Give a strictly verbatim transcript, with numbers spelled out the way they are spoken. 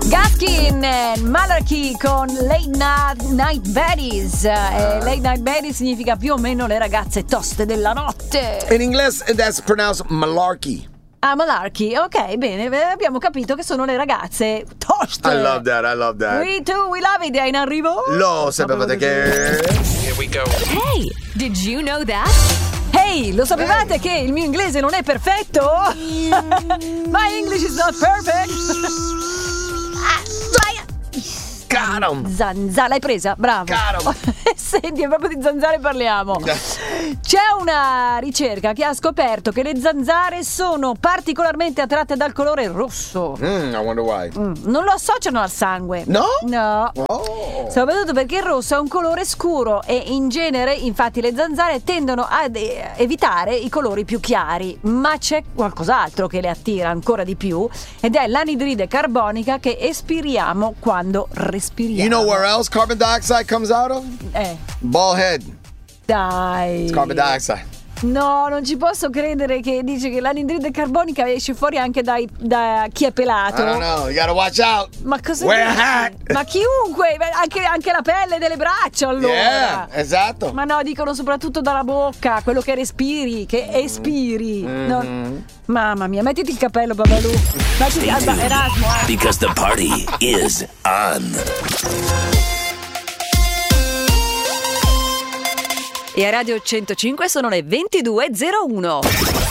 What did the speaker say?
Gaskin e Malarkey con Late Night, night Baddies. E Late Night Baddies significa più o meno le ragazze toste della notte. In English, that's pronounced malarkey. Ah, Malarkey, ok, bene, abbiamo capito che sono le ragazze toste. I love that, I love that. We too, we love it, è in arrivo. Lo sapevate che... Here we go. Hey, did you know that? Hey, lo sapevate hey. che il mio inglese non è perfetto? My English is not perfect. Got 'em. Zanzara, l'hai presa? Bravo. Got 'em. Senti, proprio di zanzare parliamo. C'è una ricerca che ha scoperto che le zanzare sono particolarmente attratte dal colore rosso. Mm, I wonder why. Mm, non lo associano al sangue. No? No. Oh. Soprattutto perché il rosso è un colore scuro e in genere, infatti, le zanzare tendono ad eh, evitare i colori più chiari. Ma c'è qualcos'altro che le attira ancora di più ed è l'anidride carbonica che espiriamo quando respiriamo. You know where else carbon dioxide comes out of? Eh, Bald head. dai. It's carbon dioxide. No, non ci posso credere che dice che l'anidride carbonica esce fuori anche dai, da chi è pelato. I don't know. You gotta watch out. Ma cosa Wear dici? a hat. Ma chiunque, anche, anche la pelle delle braccia allora. Yeah, esatto. Ma no, dicono soprattutto dalla bocca, quello che respiri, che espiri. Mm-hmm. No. Mamma mia, mettiti il cappello, Babalù. Mettiti ah, Erasmo. Eh. Because the party is on. E a Radio centocinque sono le ventidue e zero uno.